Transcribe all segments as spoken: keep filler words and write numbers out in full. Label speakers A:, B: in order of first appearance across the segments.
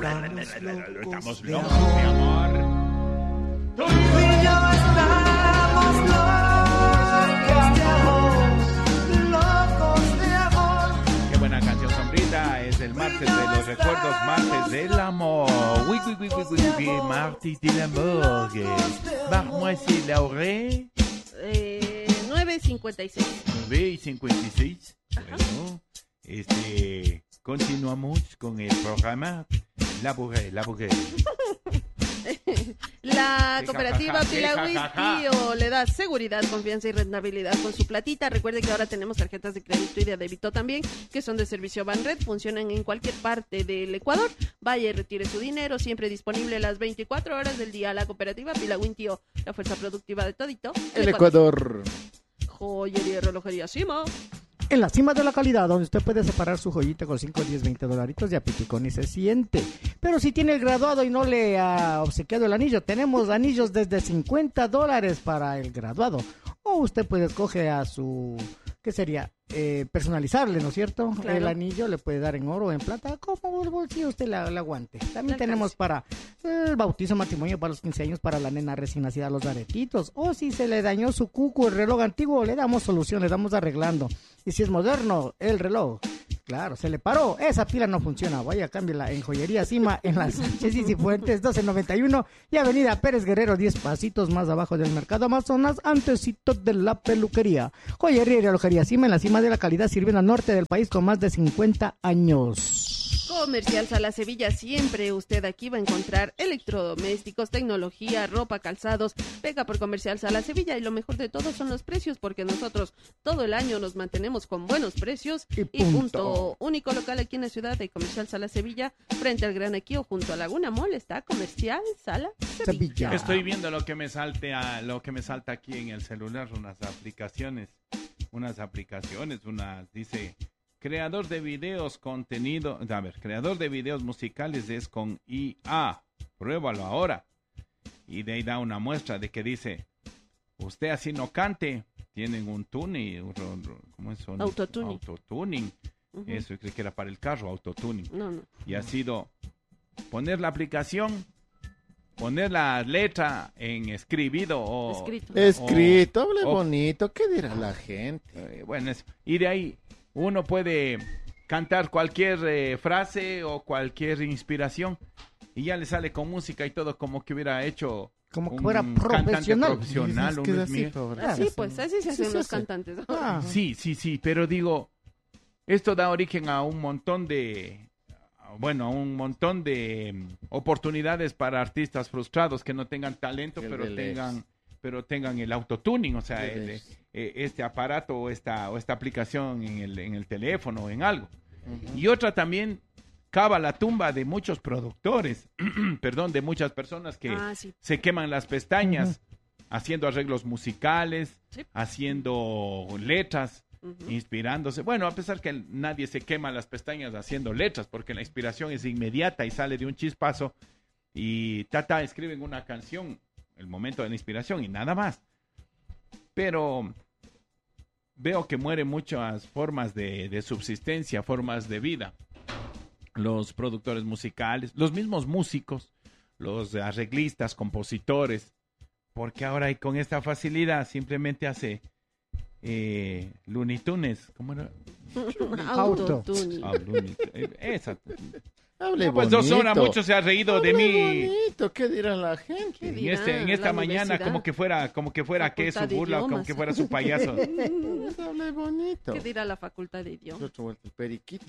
A: Estamos locos,
B: Estamos
A: de
B: locos
A: amor.
B: de amor.
A: Tú y yo estamos locos de amor, locos de amor.
B: Qué buena canción, Sombrita. Es el martes de los recuerdos, martes del amor. Oui, oui, oui, oui, oui, oui, martes del amor. Vamos, c'est Lauré.
C: Eh, nueve cincuenta y seis.
B: nueve y cincuenta y seis. Bueno, este, continuamos con el programa Laboré, Laboré.
C: La
B: Qué
C: cooperativa
B: jajaja, qué
C: Pilagüis
B: jajaja.
C: Tío le da seguridad, confianza y rentabilidad con su platita. Recuerde que ahora tenemos tarjetas de crédito y de débito también, que son de servicio Banred, funcionan en cualquier parte del Ecuador. Vaya y retire su dinero, siempre disponible las veinticuatro horas del día. La cooperativa Pilagüis Tío, la fuerza productiva de todito.
D: El Ecuador.
C: Joyería y relojería Cima.
E: En la cima de la calidad, donde usted puede separar su joyita con cinco, diez, veinte dolaritos, ya piticón y se siente. Pero si tiene el graduado y no le ha obsequiado el anillo, tenemos anillos desde cincuenta dólares para el graduado. O usted puede escoger a su, ¿qué sería? Eh, personalizarle, ¿no es cierto?
C: Claro.
E: El anillo le puede dar en oro o en plata, como el bolsillo usted le, le aguante. También
C: Le
E: tenemos
C: alcance.
E: para el bautizo, matrimonio, para los quince años, para la nena recién nacida, los aretitos. O si se le dañó su cuco, el reloj antiguo, le damos solución, le damos arreglando. Y si es moderno, el reloj, claro, se le paró, esa pila no funciona, vaya, cámbiala en Joyería Cima, en las Sánchez y Cifuentes doce noventa y uno y Avenida Pérez Guerrero, diez pasitos más abajo del Mercado Amazonas, antesito de la peluquería. Joyería y relojería Cima, en la cima de la calidad, sirviendo al norte del país con más de cincuenta años.
C: Comercial Sala Sevilla, siempre usted aquí va a encontrar electrodomésticos, tecnología, ropa, calzados. Venga por Comercial Sala Sevilla y lo mejor de todo son los precios, porque nosotros todo el año nos mantenemos con buenos precios
E: Y
C: y
E: punto.
C: punto. Único local aquí en la ciudad de Comercial Sala Sevilla, frente al Gran Equío, junto a Laguna Mall, está Comercial Sala Sevilla.
E: Sevilla.
B: Estoy viendo lo que me salte a, lo que me salta aquí en el celular, unas aplicaciones, unas aplicaciones, unas, dice, creador de videos, contenido, a ver, creador de videos musicales es con I A, pruébalo ahora. Y de ahí da una muestra de que dice, usted así no cante, tienen un tuning, ¿cómo es? Un
C: Autotuning.
B: Autotuning.
C: Ujú.
B: Eso, yo creí que era para el carro, autotuning.
C: No, no.
B: Y ha sido poner la aplicación, poner la letra en escribido o...
C: Escrito.
D: Escrito, hable
B: o-
D: bonito. ¿Qué dirá la gente?
B: eh, bueno, eso. Y de ahí uno puede cantar cualquier eh, frase o cualquier inspiración y ya le sale con música y todo como que hubiera hecho
E: Como que
B: un
E: fuera
B: cantante
E: profesional.
B: profesional,
D: Es
B: un
D: que es
B: Luis
D: así,
B: Miguel.
D: pobre.
C: Así
E: Claro.
C: pues, así se hacen
D: Sí,
C: los
D: sí.
C: cantantes.
E: Ah.
B: Sí, sí, sí, pero digo, esto da origen a un montón de, bueno, a un montón de mm, oportunidades para artistas frustrados que no tengan talento,
D: El
B: pero
D: Belés.
B: tengan, pero tengan el autotuning, o sea,
D: El
B: el,
D: Belés.
B: eh, este aparato o esta, o esta aplicación en el, en el teléfono o en algo. Y otra también cava la tumba de muchos productores, perdón, de muchas personas que
C: Ah, sí.
B: se queman las pestañas haciendo arreglos musicales,
C: Sí.
B: haciendo letras,
C: Ujú.
B: inspirándose. Bueno, a pesar que nadie se quema las pestañas haciendo letras, porque la inspiración es inmediata y sale de un chispazo y tata escriben una canción, el momento de la inspiración y nada más. Pero veo que mueren muchas formas de, de subsistencia, formas de vida. Los productores musicales, los mismos músicos, los arreglistas, compositores, porque ahora hay con esta facilidad simplemente hace eh, Looney Tunes, ¿cómo era?
E: Auto.
C: Autotuning.
B: Ah, Looney- eh, esa.
D: Hable
B: No, pues
D: bonito.
B: dos horas mucho se ha reído de
D: Hable
B: mí
D: bonito. ¿Qué dirá la
C: ¿Qué
D: gente?
B: en,
C: dirán?
B: este, en esta
C: La
B: mañana
C: universidad.
B: como que fuera, como que fuera que su
C: Facultad de
B: burla o como
C: idiomas.
B: que fuera su payaso.
D: Hable bonito.
C: ¿Qué dirá la facultad de idiomas?
D: Otra vuelta el periquito.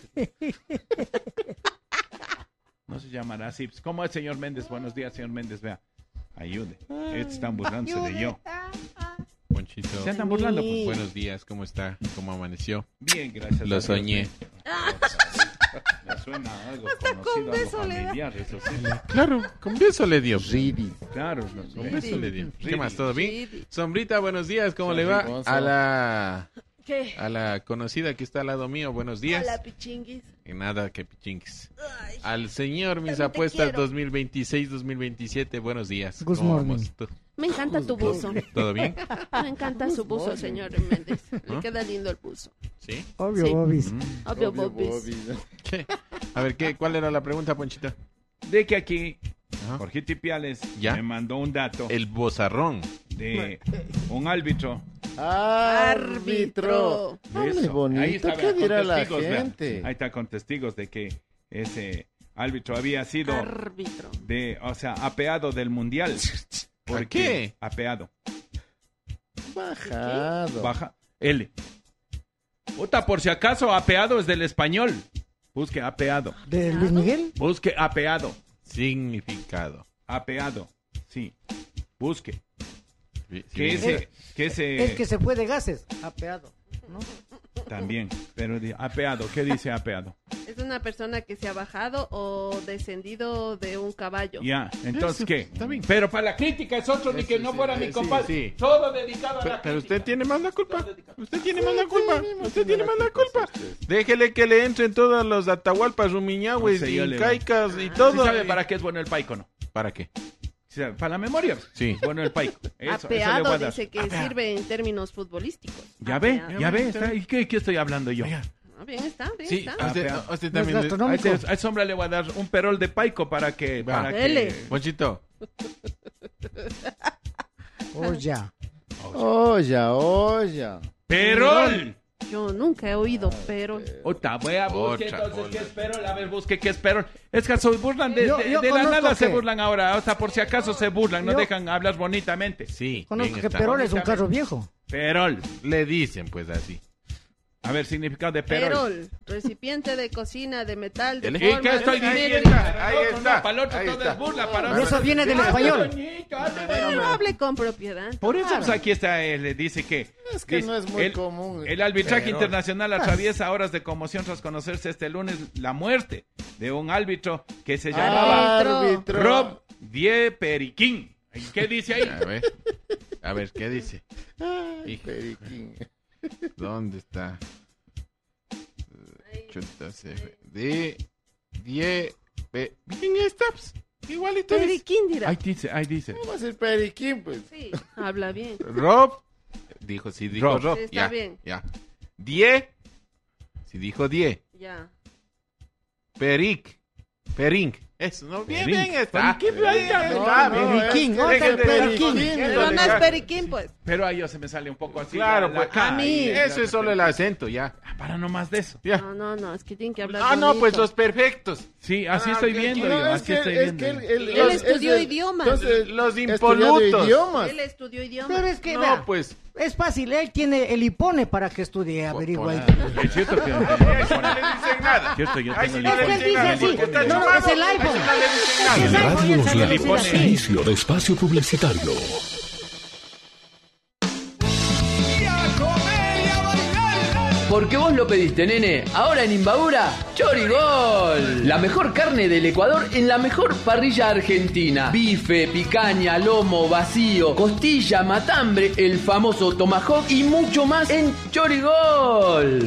B: No se llamará así. Pues, ¿cómo es, señor Méndez? Buenos días, señor Méndez. Vea, ayude. Estos están burlándose de yo.
F: Ponchito,
B: Se andan burlando, pues.
F: buenos días, ¿cómo está? ¿Cómo amaneció?
B: Bien, gracias. a
F: Lo
B: Dios.
F: soñé.
B: Me suena algo
C: Hasta con
B: conocido, algo
C: beso le da.
B: familiar, eso sí.
F: Claro, con beso le dio.
D: Ridi.
B: Claro, no,
F: Con
B: no,
F: beso le dio. ¿Qué
B: Ridi.
F: más? ¿Todo bien?
C: Sí.
F: Sombrita, buenos días, ¿cómo
D: Soy
F: le va?
D: rigoso.
F: A la
C: ¿Qué?
F: a la conocida que está al lado mío, buenos días.
C: Hola, pichinguis.
F: Y nada, que pichinques.
C: Ay,
F: Al señor Mis
C: También te
F: Apuestas
C: quiero.
F: dos mil veintiséis dos mil veintisiete, buenos días.
E: Good
F: ¿Cómo
E: morning.
F: vamos? ¿Tú-
C: me encanta tu buzo.
F: ¿Todo bien?
C: Me encanta su buzo, señor Méndez. Le
F: ¿Ah?
C: queda lindo el buzo.
F: ¿Sí?
E: Obvio,
C: Sí.
E: Bobis.
F: Mm.
C: Obvio,
D: Obvio,
C: Bobis.
D: Bobby.
F: ¿Qué? A ver, ¿qué, ¿cuál era la pregunta, Ponchita?
B: de que aquí
F: Ajá.
B: Jorge Tipiales
F: ¿Ya?
B: me mandó un dato
F: El bozarrón.
B: de un árbitro.
D: Árbitro.
B: de
D: Hable
B: eso. Ahí
D: bonito,
B: está,
D: ¿qué
B: vea, con
D: dirá la
B: testigos, vea.
D: gente?
B: Ahí está con testigos de que ese árbitro había sido
C: Árbitro.
B: de, o sea, apeado del mundial.
F: ¿Por qué?
B: Apeado.
D: Bajado.
B: Baja. L. Puta, por si acaso, apeado es del español. Busque apeado.
E: ¿De Luis Miguel?
B: Busque apeado.
F: Significado.
B: Apeado. Sí. Busque.
F: Sí, sí,
B: Que
F: sí.
B: ese, que ese
E: Es que se fue de gases, apeado. ¿no?
B: también. Pero di- apeado, ¿qué dice apeado?
C: Es una persona que se ha bajado o descendido de un caballo.
B: Ya, entonces,
F: Eso,
B: ¿qué?
F: está bien.
B: Pero para la crítica es otro, ni
F: Eso
B: que no
F: sí,
B: fuera
F: sí,
B: mi
F: sí,
B: compadre.
F: sí.
B: Todo dedicado a
F: Pero,
B: la
F: pero
B: crítica.
F: usted tiene más la culpa. Usted tiene más la
D: Sí,
F: culpa.
D: sí, sí,
F: Usted
D: sí,
F: tiene
D: la
F: más la
D: culpa
F: culpa.
D: es usted.
F: Déjele que le entren todos los Atahualpas, Rumiñahues,
B: No sé, yo le-
F: Incaicas y
C: Ah.
F: todo.
B: ¿Sí sabe para qué es bueno el paico, no?
F: ¿Para qué?
B: O sea, para la memoria.
F: Sí.
B: Bueno, el paico. Eso, eso le
C: Apeado
B: voy a dar.
C: dice que sirve en términos futbolísticos.
B: Ya ve,
C: Apeado.
B: ya ve.
F: está
B: está- ¿Y qué, qué estoy hablando yo?
F: Oiga,
C: Ah, bien está, bien
F: sí,
C: está.
F: a usted,
B: Apeado.
F: a usted
E: No es
F: también. le-
B: A
E: gastronómico.
B: ese, a ese hombre le voy a dar un perol de paico para que...
F: Va.
B: Para
C: Dele.
B: que...
F: Ponchito,
E: Oh, ya.
D: Olla, olla.
B: ¡Perol!
C: Yo nunca he oído, pero...
B: Otra, voy a busque
F: Otra,
B: entonces
F: otra.
B: qué es perol. A ver, busque qué es perol. Es que se burlan de,
E: Yo-
B: de-
E: yo
B: de la
E: conozco
B: nada, se
E: que-
B: burlan ahora. O sea, por si acaso se burlan, no
E: Yo-
B: dejan hablar bonitamente.
F: sí.
E: Conozco
F: bien
E: que
F: está.
E: Perol es un carro viejo.
B: Perol.
F: Le dicen pues así.
B: A ver, significado de perol.
C: Perol, recipiente de cocina de metal de
F: ¿Y
B: ¿Y
C: forma
B: qué estoy
F: Ahí
B: diciendo?
F: está, ahí
B: Para el otro
F: está,
B: no, para el otro
F: ahí
B: todo
F: está.
B: es burla. Para
E: Y
B: otro-
E: eso viene del
B: Ya,
E: español.
B: Toñito, hazle
C: Pero
B: broma.
C: no hable con propiedad.
B: Por eso
E: Claro.
B: pues, aquí está, eh, le dice que...
D: Es que
B: dice,
D: no es muy
B: el,
D: común.
B: El arbitraje
F: Pero-
B: internacional atraviesa horas de conmoción tras conocerse este lunes la muerte de un árbitro que se llamaba
D: Árbitro.
B: Rob Die Periquín. ¿Y ¿Qué dice ahí?
F: A ver, a ver, ¿qué dice?
D: Ay,
F: Hijo.
D: periquín.
F: ¿Dónde está? Chuta, se fue. De, die, pe- bien está, pues. Igualito dice.
C: Periquín dirá.
B: Ahí dice, ahí dice.
D: ¿Cómo es el periquín, pues?
C: Sí, habla bien.
F: Rob, dijo, sí dijo
B: Rob.
F: Rob,
C: Sí, está
F: ya,
C: bien.
F: ya. Die, sí dijo die.
C: Ya.
F: Peric, perink. Eso, no, bien,
B: Perink.
F: bien está.
B: ¿Por qué
F: Bien
B: está?
F: está,
D: No,
F: bien.
D: no,
E: Periquín,
D: es que-
E: otra
D: es que
E: periquín.
C: Pero no es periquín, pues.
B: Pero ahí yo se me sale un poco así.
F: Claro,
B: la- la
F: pues.
B: K
C: a mí.
B: y la-
F: Eso es solo el acento, ya.
B: Ah, para no más de eso.
F: Ya.
C: No, no, no, es que tiene que hablar
F: Ah, no,
C: bonito.
F: pues los perfectos.
B: Sí, así
F: Ah,
B: estoy
F: ok,
B: viendo
F: ok.
B: yo,
D: No, es
B: así
D: que,
B: estoy
D: es
B: viendo.
D: que él, él-
C: Él
D: él-
C: estudió
D: es-
C: idiomas.
D: Entonces,
F: Los
D: estudiado
F: impolutos.
D: idiomas.
C: Él estudió idiomas.
E: Pero es que,
F: No,
E: vea,
F: pues.
E: es fácil, él tiene el hipone para que estudie, averigua ahí.
B: Es cierto que...
F: Eso no le dicen nada.
B: Cierto, yo
F: Ahí
B: tengo
F: sí
B: el
F: no
E: Es
F: le
E: que él
F: dicen
E: dice
F: nada,
E: así,
F: porque está
E: no, no,
F: chupado.
E: es el
F: Ahí sí
E: iPhone.
F: no le dicen
E: Es
F: nada.
E: que es
G: En
E: iPhone,
G: Radio
E: ya sabe
G: Uslar,
E: decir así.
G: inicio de espacio publicitario.
H: Porque vos lo pediste, nene. Ahora en Imbabura, Chorigol. La mejor carne del Ecuador en la mejor parrilla argentina. Bife, picaña, lomo, vacío, costilla, matambre, el famoso tomahawk y mucho más en Chorigol.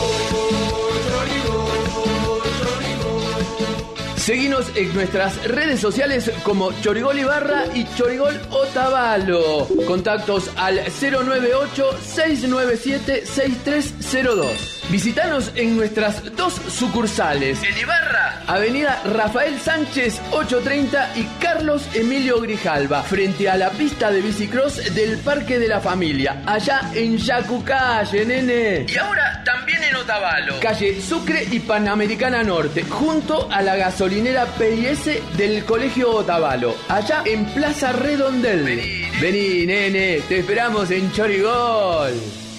H: Seguinos en nuestras redes sociales como Chorigol Ibarra y Chorigol Otavalo. Contactos al cero nueve ocho, seis nueve siete, seis tres cero dos. Visítanos en nuestras dos sucursales. En Ibarra, Avenida Rafael Sánchez ochocientos treinta y Carlos Emilio Grijalva, frente a la pista de bicicross del Parque de la Familia, allá en Yacucalle, nene. Y ahora también en Otavalo, calle Sucre y Panamericana Norte, junto a la gasolinera P I S del Colegio Otavalo, allá en Plaza Redondel. Vení, Vení nene, te esperamos en Chorigol.